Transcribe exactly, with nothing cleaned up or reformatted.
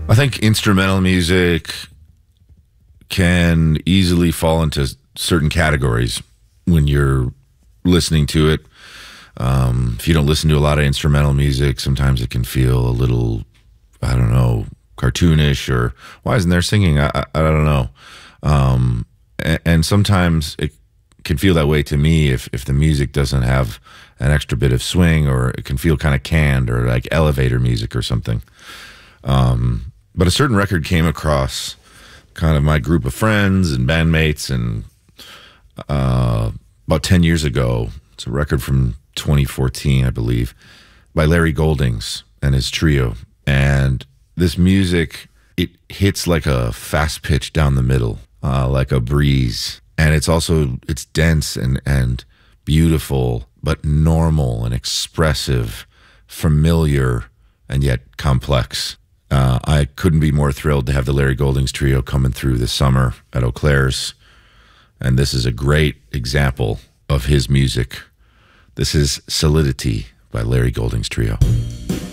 I think instrumental music can easily fall into certain categories when you're listening to it. Um, if you don't listen to a lot of instrumental music, sometimes it can feel a little, I don't know, cartoonish, or why isn't there singing? I, I, I don't know. Um, and, and sometimes it can feel that way to me if, if the music doesn't have an extra bit of swing, or it can feel kind of canned or like elevator music or something. Um, but a certain record came across kind of my group of friends and bandmates, and uh, about ten years ago. It's a record from twenty fourteen, I believe, by Larry Goldings and his trio. And this music, it hits like a fast pitch down the middle, uh, like a breeze. And it's also, it's dense and, and beautiful, but normal and expressive, familiar, and yet complex. Uh, I couldn't be more thrilled to have the Larry Goldings trio coming through this summer at Eau Claire's. And this is a great example of his music. This is Solidity by Larry Goldings Trio.